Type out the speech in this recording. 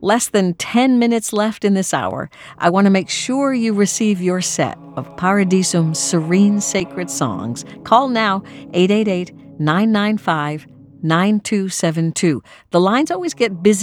Less than 10 minutes left in this hour. I want to make sure you receive your set of Paradisum's serene sacred songs. Call now, 888-995-9272. The lines always get busy